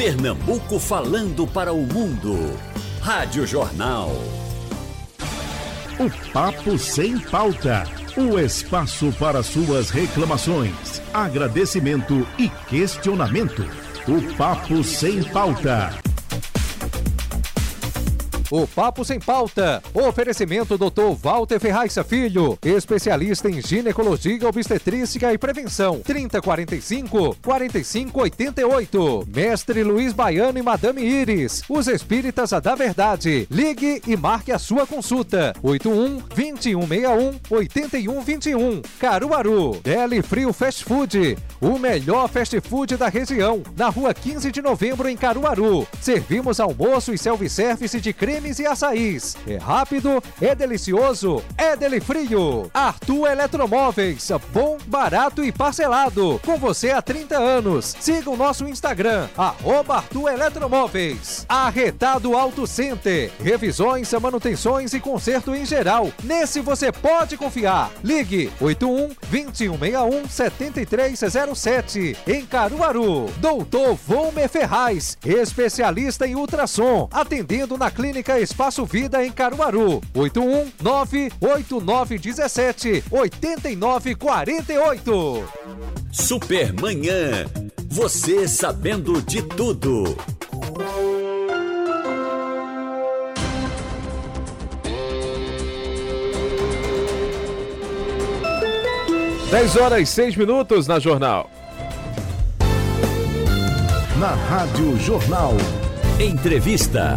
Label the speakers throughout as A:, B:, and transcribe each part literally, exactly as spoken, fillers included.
A: Pernambuco falando para o mundo. Rádio Jornal.
B: O Papo Sem Pauta. O espaço para suas reclamações, agradecimento e questionamento. O Papo Sem Pauta.
C: O Papo Sem Pauta. Oferecimento doutor Walter Ferraiça Filho, especialista em ginecologia, obstetrícia e prevenção. trinta e quarenta e cinco, quarenta e cinco oitenta e oito. Mestre Luiz Baiano e Madame Iris, os espíritas da verdade. Ligue e marque a sua consulta. oito um, vinte e um sessenta e um, oitenta e um vinte e um. Caruaru. Deli Frio Fast Food. O melhor fast food da região. Na rua quinze de novembro, em Caruaru. Servimos almoço e self-service de creme e açaís. É rápido, é delicioso, é Deli Frio. Arthur Eletromóveis, bom, barato e parcelado. Com você há trinta anos. Siga o nosso Instagram, arroba Arthur Eletromóveis. Arretado Auto Center, revisões, manutenções e conserto em geral. Nesse você pode confiar. Ligue oito um, vinte e um sessenta e um, setenta e três zero sete. Em Caruaru. Doutor Volmer Ferraz, especialista em ultrassom, atendendo na clínica Espaço Vida em Caruaru. oito um nove oito nove um sete oito nove quatro oito.
A: Supermanhã. Você sabendo de tudo.
D: dez horas e seis minutos na Jornal.
B: Na Rádio Jornal.
A: Entrevista.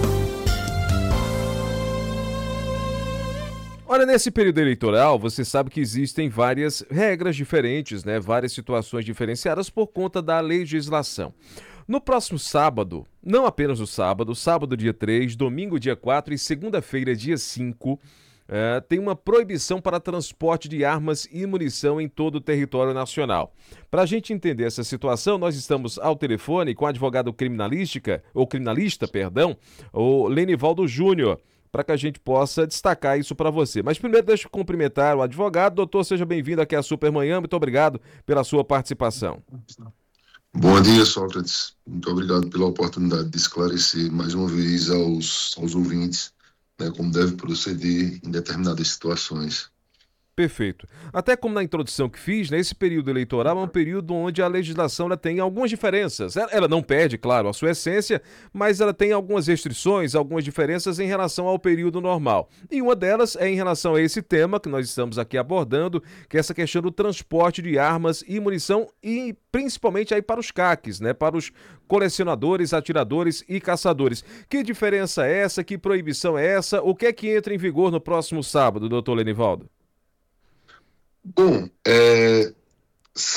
D: Olha, nesse período eleitoral, você sabe que existem várias regras diferentes, né? Várias situações diferenciadas por conta da legislação. No próximo sábado, não apenas no sábado, sábado dia três, domingo dia quatro e segunda-feira dia cinco, é, tem uma proibição para transporte de armas e munição em todo o território nacional. Para a gente entender essa situação, nós estamos ao telefone com o advogado criminalística, ou criminalista, perdão, o Lenivaldo Júnior, para que a gente possa destacar isso para você. Mas primeiro deixa eu cumprimentar o advogado. Doutor, seja bem-vindo aqui à Supermanhã. Muito obrigado pela sua participação.
E: Bom dia, Sócrates. Muito obrigado pela oportunidade de esclarecer mais uma vez aos, aos ouvintes, né, como deve proceder em determinadas situações.
D: Perfeito. Até como na introdução que fiz, né, esse período eleitoral é um período onde a legislação ela tem algumas diferenças. Ela, ela não perde, claro, a sua essência, mas ela tem algumas restrições, algumas diferenças em relação ao período normal. E uma delas é em relação a esse tema que nós estamos aqui abordando, que é essa questão do transporte de armas e munição e principalmente aí para os caques, né, para os colecionadores, atiradores e caçadores. Que diferença é essa? Que proibição é essa? O que é que entra em vigor no próximo sábado, doutor Lenivaldo?
E: Bom, é,